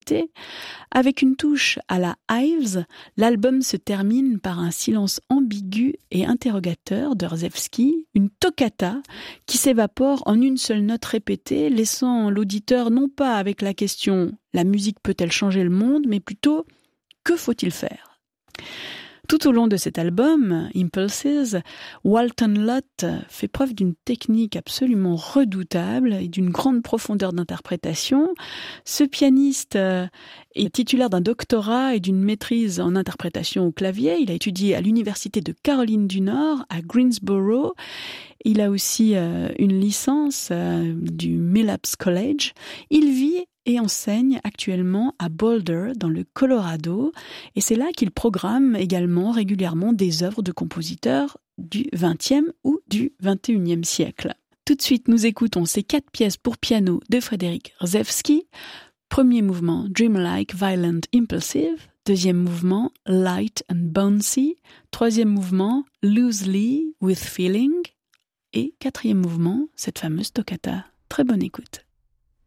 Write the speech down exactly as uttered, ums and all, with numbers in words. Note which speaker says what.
Speaker 1: répéter. Avec une touche à la Ives, l'album se termine par un silence ambigu et interrogateur de Rzewski, une toccata qui s'évapore en une seule note répétée, laissant l'auditeur non pas avec la question « la musique peut-elle changer le monde ?», mais plutôt « que faut-il faire ?» Tout au long de cet album, Impulses, Walton Lott fait preuve d'une technique absolument redoutable et d'une grande profondeur d'interprétation. Ce pianiste est titulaire d'un doctorat et d'une maîtrise en interprétation au clavier. Il a étudié à l'Université de Caroline du Nord, à Greensboro. Il a aussi une licence du Millsaps College. Il vit et enseigne actuellement à Boulder, dans le Colorado, et c'est là qu'il programme également régulièrement des œuvres de compositeurs du vingtième ou du vingt et unième siècle. Tout de suite, nous écoutons ces quatre pièces pour piano de Frédéric Rzewski. Premier mouvement, Dreamlike, Violent, Impulsive. Deuxième mouvement, Light and Bouncy. Troisième mouvement, Loosely, with Feeling. Et quatrième mouvement, cette fameuse toccata. Très bonne écoute.